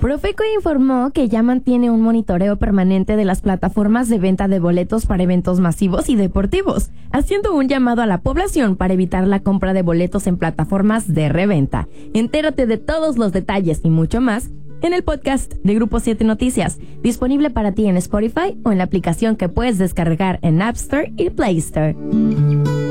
Profeco informó que ya mantiene un monitoreo permanente de las plataformas de venta de boletos para eventos masivos y deportivos, haciendo un llamado a la población para evitar la compra de boletos en plataformas de reventa. Entérate de todos los detalles y mucho más en el podcast de Grupo 7 Noticias, disponible para ti en Spotify o en la aplicación que puedes descargar en App Store y Play Store.